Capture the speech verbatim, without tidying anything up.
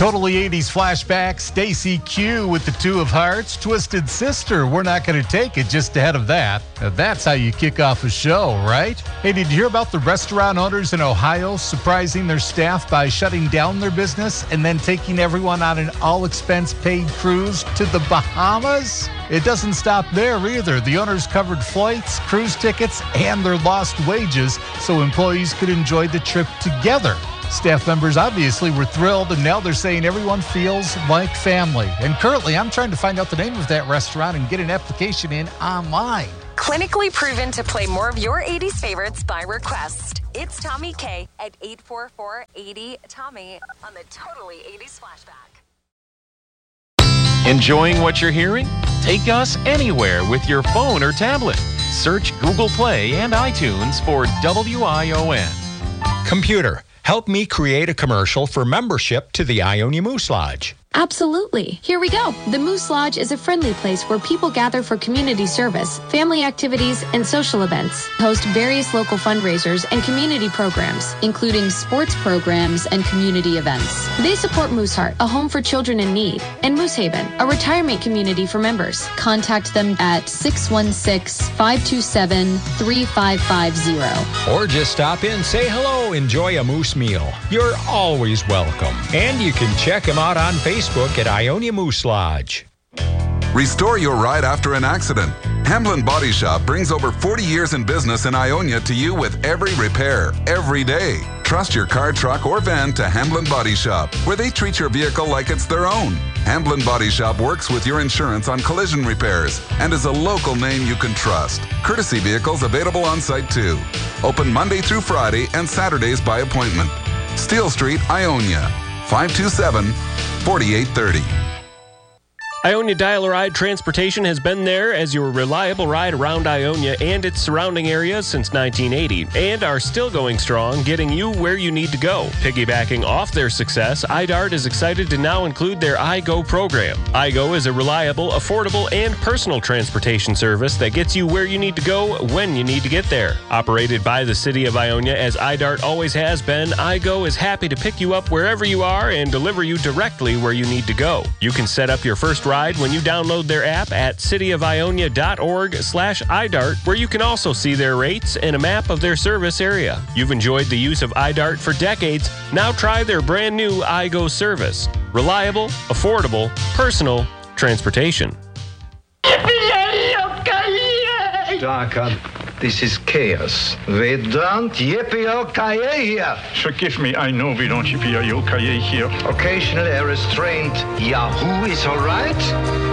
Totally eighties flashback, Stacy Q with the Two of Hearts. Twisted Sister, We're Not Gonna Take It, just ahead of that. Now that's how you kick off a show, right? Hey, did you hear about the restaurant owners in Ohio surprising their staff by shutting down their business and then taking everyone on an all-expense-paid cruise to the Bahamas? It doesn't stop there either. The owners covered flights, cruise tickets, and their lost wages so employees could enjoy the trip together. Staff members obviously were thrilled, and now they're saying everyone feels like family. And currently, I'm trying to find out the name of that restaurant and get an application in online. Clinically proven to play more of your eighties favorites by request. It's Tommy K at eight four four, eight zero, Tommy on the Totally eighties Flashback. Enjoying what you're hearing? Take us anywhere with your phone or tablet. Search Google Play and iTunes for W I O N. Computer, help me create a commercial for membership to the Ionia Moose Lodge. Absolutely. Here we go. The Moose Lodge is a friendly place where people gather for community service, family activities, and social events. Host various local fundraisers and community programs, including sports programs and community events. They support Mooseheart, a home for children in need, and Moose Haven, a retirement community for members. Contact them at six one six, five two seven, three five five zero. Or just stop in, say hello, enjoy a moose meal. You're always welcome. And you can check them out on Facebook. Facebook at Ionia Moose Lodge. Restore your ride after an accident. Hamblin Body Shop brings over forty years in business in Ionia to you with every repair, every day. Trust your car, truck, or van to Hamblin Body Shop, where they treat your vehicle like it's their own. Hamblin Body Shop works with your insurance on collision repairs and is a local name you can trust. Courtesy vehicles available on site too. Open Monday through Friday and Saturdays by appointment. Steel Street, Ionia. five two seven, four eight three zero. Ionia Dial-A-Ride Transportation has been there as your reliable ride around Ionia and its surrounding areas since nineteen eighty, and are still going strong, getting you where you need to go. Piggybacking off their success, I D A R T is excited to now include their iGo program. iGo is a reliable, affordable, and personal transportation service that gets you where you need to go when you need to get there. Operated by the City of Ionia as I D A R T always has been, iGo is happy to pick you up wherever you are and deliver you directly where you need to go. You can set up your first ride when you download their app at cityofionia.org slash IDART, where you can also see their rates and a map of their service area. You've enjoyed the use of I D A R T for decades. Now try their brand new iGo service. Reliable, affordable, personal transportation. Darkham, this is chaos. We don't yippee-o-ki-yay here. Forgive me, I know we don't yippee-o-ki-yay here. Occasionally a restrained Yahoo is all right.